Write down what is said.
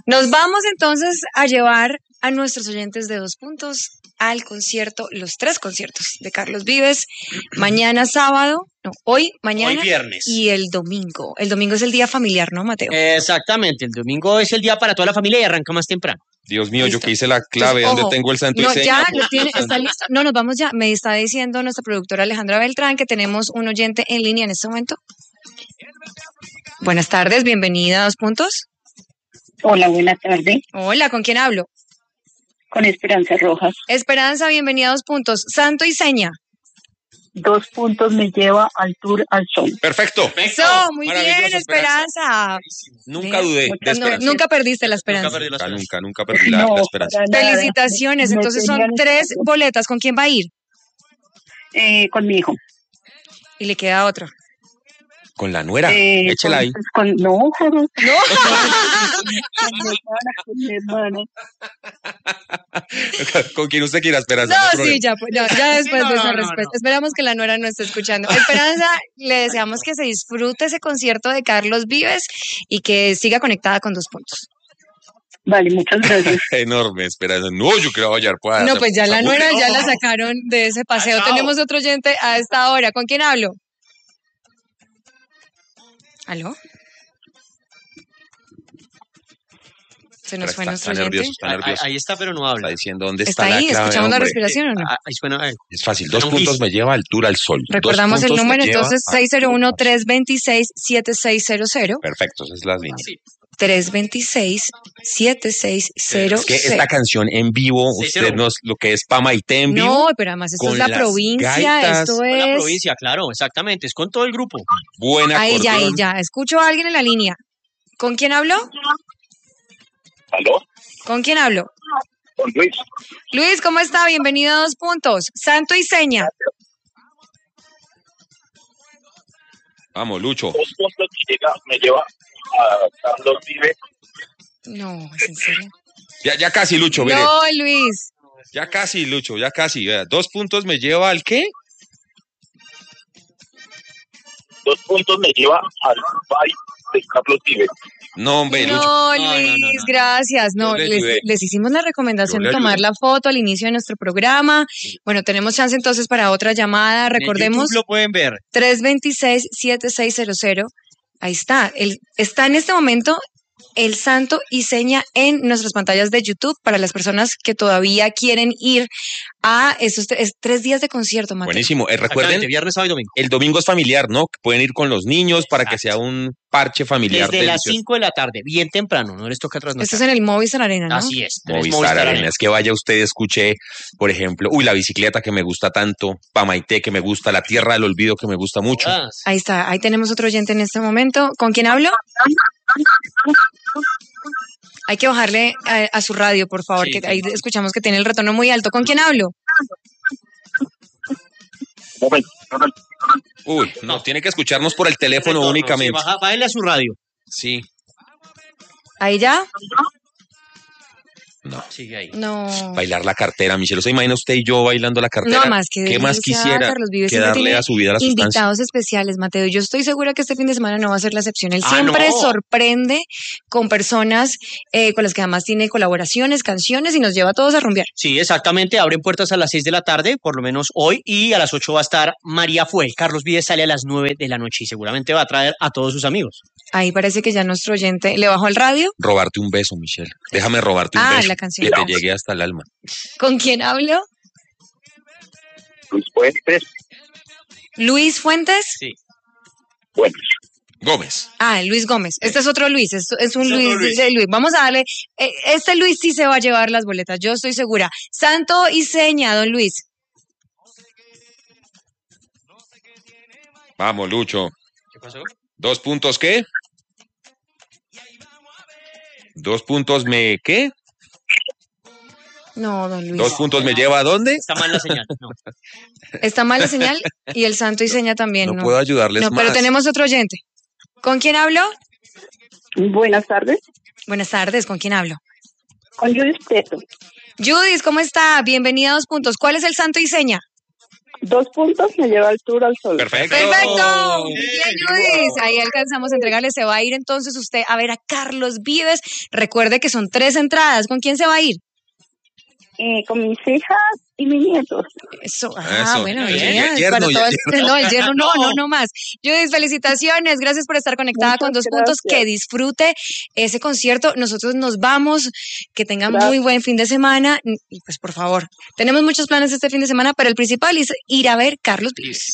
Nos vamos entonces a llevar a nuestros oyentes de 2 puntos al concierto, los 3 conciertos de Carlos Vives, mañana sábado, hoy, mañana Hoy viernes. y el domingo. El domingo es el día familiar, ¿no, Mateo? Exactamente, el domingo es el día para toda la familia y arranca más temprano. Dios mío, Listo. yo que hice la clave, Entonces, ¿dónde ojo, tengo el santo y no, seña? ya lo tiene, está listo. No, nos vamos ya. Me está diciendo nuestra productora Alejandra Beltrán que tenemos un oyente en línea en este momento. Buenas tardes, bienvenida a 2 puntos. Hola, buenas tardes. Hola, ¿con quién hablo? Con Esperanza Rojas. Esperanza, bienvenida a 2 puntos. Santo y seña. 2 puntos me lleva al Tour al Sol. Perfecto. Eso, muy Maravilloso, bien, Esperanza. Nunca dudé de esperanza. Nunca perdiste la esperanza. Nunca perdí la esperanza. para nada. Felicitaciones. Me Entonces son tenían- 3 boletas. ¿Con quién va a ir? Con mi hijo. Y le queda otro. Con la nuera, échela ahí. No, Jaro. No. Con mi hermana. Con quien usted quiera, Esperanza. No, hay sí, problema. ya, pues, ya después de esa No. respuesta. Esperamos que la nuera no esté escuchando. Esperanza, le deseamos que se disfrute ese concierto de Carlos Vives y que siga conectada con 2 puntos. Vale, muchas gracias. Enorme, Esperanza. No, yo creo hallar pueda. No, pues ya la nuera ya la sacaron de ese paseo. Chao. Tenemos otro oyente a esta hora. ¿Con quién hablo? ¿Aló? Se nos fue nuestro oyente. Está nervioso. Ahí está, pero no Está habla. diciendo dónde ¿Está está ahí? la clave, ¿Escuchamos la hombre. respiración o no? Ahí suena. Es fácil. 2 Era un puntos gis. me lleva al Tour al Sol. Recordamos 2 el puntos número, me lleva entonces, al Tour al Sol. 601-326-7600. Perfecto, esa es la línea. 326-7600. Es que esta canción en vivo, Sí, usted pero- nos, lo que es Pamaité en vivo, No, pero además esto con es la las provincia, gaitas. esto Con la es... provincia, claro, exactamente. Es con todo el grupo. buena Ahí acordeón. ya. Escucho a alguien en la línea. ¿Con quién hablo? ¿Aló? ¿Con quién hablo? Con Luis. Luis, ¿cómo está? Bienvenido a 2 puntos. Santo y seña. Vamos, Lucho. 2 puntos me lleva a Carlos Vives. No, ¿es en serio? Ya casi, Lucho, mire. No, Luis. Ya casi, Lucho, ya casi. Vea, 2 puntos me lleva al ¿qué? 2 puntos me lleva al baile de Carlos Vives. No, hombre, Lucho. No, No, Luis, no. gracias. Yo No, le ayudé. les hicimos la recomendación Yo de le tomar ayudé. la foto al inicio de nuestro programa. Bueno, tenemos chance entonces para otra llamada. En Recordemos, YouTube lo pueden ver. 326-7600. Ahí está. Está en este momento el santo y seña en nuestras pantallas de YouTube para las personas que todavía quieren ir a esos 3 días de concierto, Mateo. Buenísimo. Recuerden, Exactamente, viernes, sábado y domingo. el domingo es familiar, ¿no? Pueden ir con los niños para que sea un parche familiar. Desde las delicioso. 5 de la tarde, bien temprano, no les toca Esto es trasnochar. en el Movistar Arena, ¿no? Así es. Movistar Arena. Es que vaya usted, escuche, por ejemplo, la bicicleta que me gusta tanto, Pamaité que me gusta, la Tierra del Olvido que me gusta mucho. Ahí está, ahí tenemos otro oyente en este momento. ¿Con quién hablo? Hay que bajarle a su radio, por favor, Sí, que sí. ahí escuchamos que tiene el retorno muy alto. ¿Con quién hablo? Momento. Uy, no, tiene que escucharnos por el teléfono Retorno, únicamente. Sí, bájale a su radio. Sí. ¿Ahí ya? No. Sigue ahí. No. Bailar la cartera, Michelle. ¿Se imagina usted y yo bailando la cartera? No más que ¿Qué más delicia, quisiera Carlos Vives que siempre darle tiene a su vida la sustancia? invitados especiales, Mateo. Yo estoy segura que este fin de semana no va a ser la excepción. Él siempre no. sorprende con personas con las que además tiene colaboraciones, canciones y nos lleva a todos a rumbear. Sí, exactamente. Abren puertas a las 6 de la tarde, por lo menos hoy, y a las 8 va a estar María Fue. Carlos Vives sale a las 9 de la noche y seguramente va a traer a todos sus amigos. Ahí parece que ya nuestro oyente le bajó el radio. Robarte un beso, Michelle. Déjame robarte un beso. La canción. Que te llegue hasta el alma. ¿Con quién hablo? Luis Fuentes. ¿Luis Fuentes? Sí. Bueno, Gómez. Luis Gómez. Este es otro Luis, es un Es otro Luis, Luis. de Luis. Vamos a darle, este Luis sí se va a llevar las boletas, yo estoy segura. Santo y seña, don Luis. Vamos, Lucho. ¿Qué pasó? 2 puntos, ¿qué? 2 puntos me, ¿qué? No, don Luis. 2 puntos me lleva a dónde? Está mal la señal. No. Está mal la señal y el santo y seña también. No puedo ayudarles No, más. pero tenemos otro oyente. ¿Con quién hablo? Buenas tardes. Buenas tardes, ¿con quién hablo? Con Judith Teto. Judith, ¿cómo está? Bienvenida a 2 puntos. ¿Cuál es el santo y seña? 2 puntos me lleva al tour al sol. Perfecto. Perfecto. Bien, Judith. Ahí alcanzamos a entregarle. Se va a ir entonces usted a ver a Carlos Vives. Recuerde que son 3 entradas. ¿Con quién se va a ir? Con mis hijas y mis nietos. Eso. Eso. Bueno, El bien. yerno, Para todo el no, el yerno no más. Judith, felicitaciones. Gracias por estar conectada con Muchas 2 puntos. gracias. Que disfrute ese concierto. Nosotros nos vamos. Que tengan muy Gracias. buen fin de semana. Y pues, por favor, tenemos muchos planes este fin de semana, pero el principal es ir a ver Carlos Vives.